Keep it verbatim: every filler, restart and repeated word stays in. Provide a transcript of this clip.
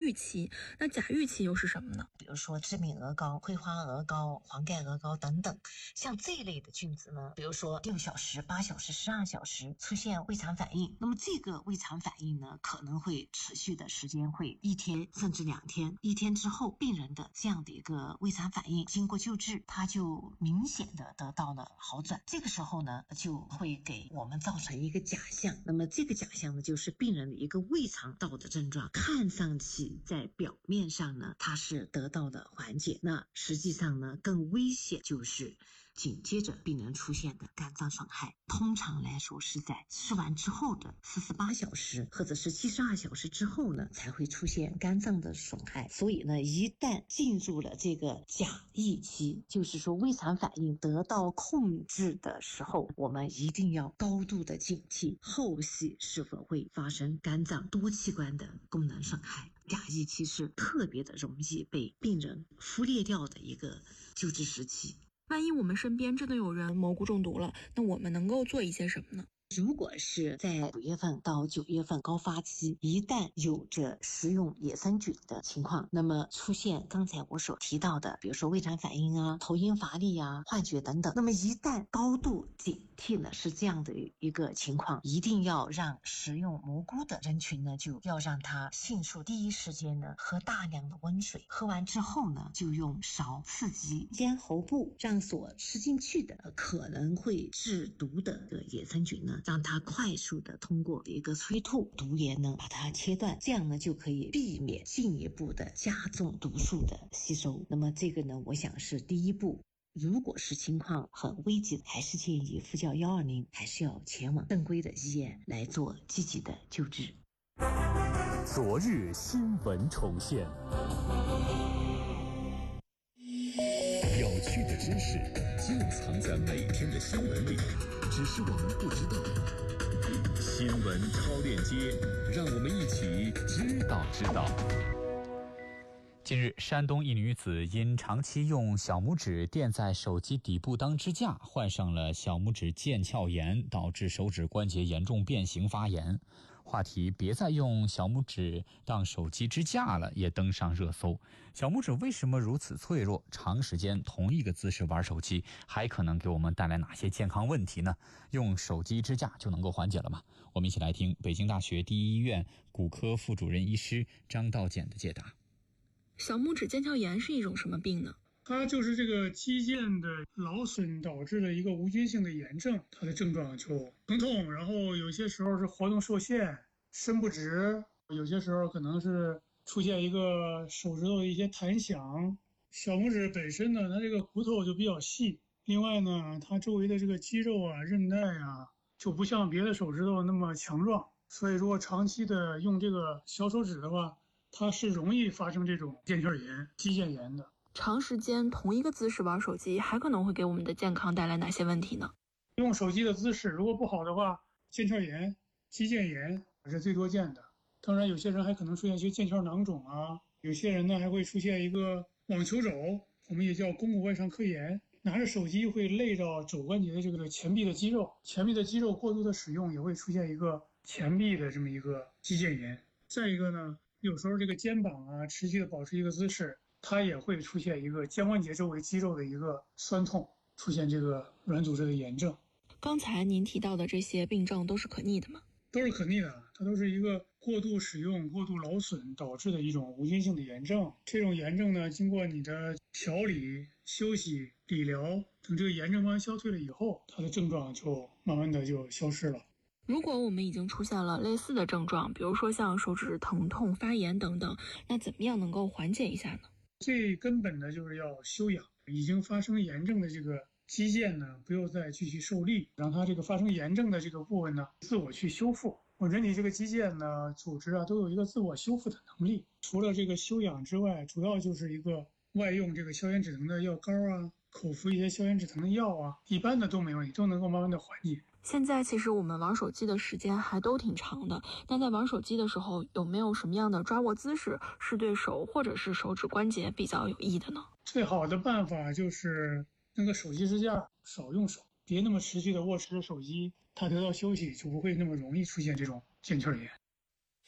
预期。那假预期又是什么呢？ 比如说致敏鹅膏、葵花鹅膏、黄盖鹅膏等等，像这一类的菌子呢，比如说六小时、八小时、十二小时出现胃肠反应，那么这个胃肠反应呢，可能会持续的时间会一天甚至两天。一天之后，病人的这样的一个胃肠反应，经过救治，它就明显的得到了好转。这个时候呢，就会给我们造成一个假象。那么这个假象呢，就是病人的一个胃肠道的症状，看上去在表面上呢，它是得到了缓解。那实际上呢，更危险就是紧接着病人出现的肝脏损害，通常来说是在吃完之后的四十八小时或者是七十二小时之后呢，才会出现肝脏的损害。所以呢，一旦进入了这个假疫期，就是说胃肠反应得到控制的时候，我们一定要高度的警惕后续是否会发生肝脏多器官的功能损害。假疫期是特别的容易被病人忽略掉的一个救治时期。 万一我们身边真的有人蘑菇中毒了，那我们能够做一些什么呢？ 如果是在五月份到九月份高发期，一旦有着食用野生菌的情况，那么出现刚才我所提到的，比如说胃肠反应啊、头晕乏力啊、幻觉等等，那么一旦高度警惕了是这样的一个情况，一定要让食用蘑菇的人群呢，就要让他迅速第一时间呢喝大量的温水，喝完之后呢，就用勺刺激咽喉部，让所吃进去的可能会致毒的野生菌呢，让它快速的通过一个催吐毒源呢把它切断，这样呢就可以避免进一步的加重毒素的吸收。那么这个呢，我想是第一步。如果是情况很危急，还是建议呼叫一二零，还是要前往正规的医院来做积极的救治。 昨日新闻重现，有趣的知识就藏在每天的新闻里，只是我们不知道。新闻超链接，让我们一起知道知道。 近日，山东一女子因长期用小拇指垫在手机底部当支架，患上了小拇指腱鞘炎，导致手指关节严重变形发炎。话题别再用小拇指当手机支架了也登上热搜。小拇指为什么如此脆弱？长时间同一个姿势玩手机还可能给我们带来哪些健康问题呢？用手机支架就能够缓解了吗？我们一起来听北京大学第一医院骨科副主任医师张道简的解答。 小拇指腱鞘炎是一种什么病呢？ 它就是这个肌腱的劳损导致的一个无菌性的炎症，它的症状就疼痛，然后有些时候是活动受限、伸不直，有些时候可能是出现一个手指头的一些弹响。小拇指本身呢，它这个骨头就比较细，另外呢，它周围的这个肌肉啊、韧带啊，就不像别的手指头那么强壮，所以如果长期的用这个小手指的话，它是容易发生这种腱鞘炎、肌腱炎的。 长时间同一个姿势玩手机还可能会给我们的健康带来哪些问题呢？ 用手机的姿势如果不好的话，腱鞘炎、肌腱炎是最多见的。当然有些人还可能出现一些腱鞘囊肿啊，有些人呢还会出现一个网球肘，我们也叫肱骨外上髁炎。拿着手机会累到肘关节的这个前臂的肌肉，前臂的肌肉过度的使用也会出现一个前臂的这么一个肌腱炎。再一个呢，有时候这个肩膀啊持续的保持一个姿势，它也会出现一个肩关节周围肌肉的一个酸痛，出现这个软组织的炎症。 刚才您提到的这些病症都是可逆的吗？ 都是可逆的，它都是一个过度使用、过度劳损导致的一种无菌性的炎症。这种炎症呢，经过你的调理、休息、理疗，等这个炎症慢慢消退了以后，它的症状就慢慢的就消失了。 如果我们已经出现了类似的症状，比如说像手指疼痛、发炎等等，那怎么样能够缓解一下呢？ 最根本的就是要休养，已经发生炎症的这个肌腱呢，不要再继续受力，让它这个发生炎症的这个部分呢，自我去修复。我人体这个肌腱呢，组织啊，都有一个自我修复的能力。除了这个休养之外，主要就是一个外用这个消炎止疼的药膏啊，口服一些消炎止疼的药啊，一般的都没问题，都能够慢慢的缓解。 现在其实我们玩手机的时间还都挺长的，那在玩手机的时候，有没有什么样的抓握姿势是对手或者是手指关节比较有益的呢？ 最好的办法就是那个手机支架少用手，别那么持续的握持着手机，它得到休息就不会那么容易出现这种腱鞘炎。